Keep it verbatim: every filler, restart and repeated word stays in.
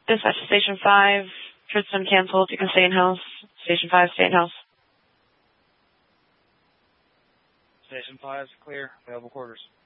Dispatch to Station five. Trip's been canceled. You can stay in house. Station five, stay in house. Station five is clear. Available quarters.